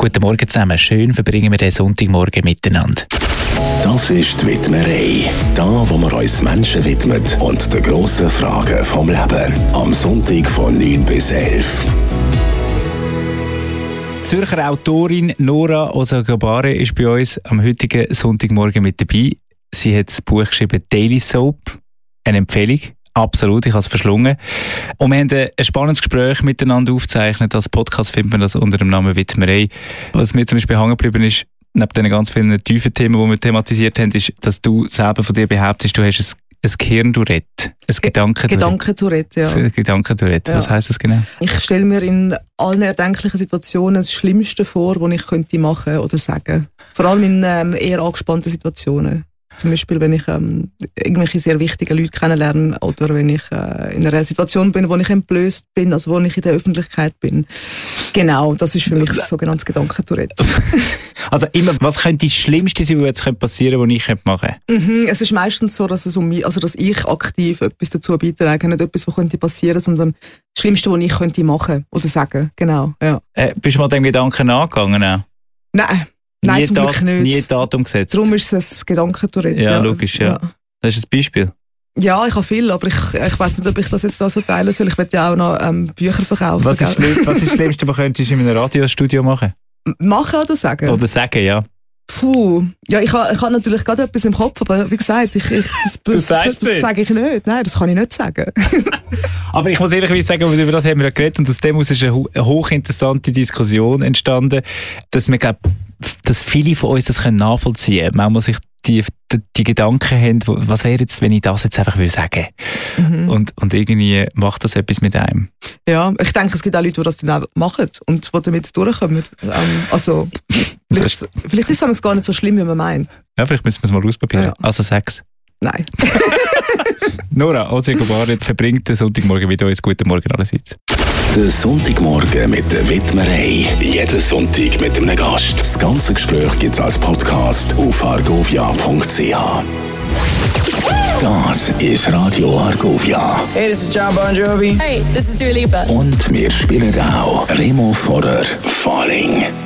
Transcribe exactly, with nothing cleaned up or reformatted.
Guten Morgen zusammen. Schön verbringen wir den Sonntagmorgen miteinander. Das ist die Widmerei. Da, wo wir uns Menschen widmen und den grossen Fragen vom Leben. Am Sonntag von neun bis elf. Die Zürcher Autorin Nora Osagabare ist bei uns am heutigen Sonntagmorgen mit dabei. Sie hat das Buch geschrieben «Daily Soap». Eine Empfehlung. Absolut, ich habe es verschlungen. Und wir haben ein spannendes Gespräch miteinander aufgezeichnet. Als Podcast findet man das unter dem Namen «Widmerei». Was mir zum Beispiel hängen geblieben ist, neben den ganz vielen tiefen Themen, die wir thematisiert haben, ist, dass du selber von dir behauptest, du hast ein, ein Gehirn-Tourette. Ein Gedanken-Tourette. Gedanken-Tourette, ja. Ein Gedanken-Tourette. Ja. Was heisst das genau? Ich stelle mir in allen erdenklichen Situationen das Schlimmste vor, was ich könnte machen oder sagen. Vor allem in ähm, eher angespannten Situationen. Zum Beispiel, wenn ich ähm, irgendwelche sehr wichtigen Leute kennenlerne oder wenn ich äh, in einer Situation bin, wo ich entblößt bin, also wo ich in der Öffentlichkeit bin. Genau, das ist für mich das sogenannte Gedanken-Tourette. Also immer, was könnte die schlimmste sein, die jetzt passieren könnte, die ich machen könnte? Mhm, es ist meistens so, dass, es um mich, also dass ich aktiv etwas dazu beitrage, nicht etwas, was könnte passieren, sondern das Schlimmste, was ich könnte machen oder sagen. Genau, ja. Äh, bist du mal dem Gedanken angegangen? Auch? Nein. Nein, nie zum Glück nicht. Nie Datum gesetzt? Darum ist es ein Gedankentourette. Ja, ja, logisch, ja. ja. Das ist ein Beispiel. Ja, ich habe viel, aber ich, ich weiss nicht, ob ich das jetzt da so teilen soll. Ich will ja auch noch ähm, Bücher verkaufen. Was ist, schlimm, was ist das Schlimmste, was könntest du in einem Radiostudio machen? Machen oder sagen? Oder sagen, ja. Puh, ja, ich habe ich ha natürlich gerade etwas im Kopf, aber wie gesagt, ich, ich, das, das, das, das sage ich nicht. Nein, das kann ich nicht sagen. Aber ich muss ehrlich sagen, über das haben wir ja geredet und aus dem aus ist eine hochinteressante Diskussion entstanden, dass wir, glaub, dass viele von uns das nachvollziehen können. Manchmal sich die, die, die Gedanken haben, was wäre jetzt, wenn ich das jetzt einfach sagen will. Mhm. Und, und irgendwie macht das etwas mit einem. Ja, ich denke, es gibt auch Leute, die das dann auch machen und die damit durchkommen. Ähm, also, vielleicht, vielleicht ist es gar nicht so schlimm, wie man meint. Ja, vielleicht müssen wir es mal ausprobieren. Ja. Also sag's. Nein. Nora Osagabare verbringt den Sonntagmorgen mit uns. Guten Morgen allerseits. Der Sonntagmorgen mit der Widmerei. Jeden Sonntag mit einem Gast. Das ganze Gespräch gibt es als Podcast auf argovia punkt c h. Das ist Radio Argovia. Hey, this is John Bon Jovi. Hey, this is Dua Lipa. Und wir spielen auch Remo Forer Falling.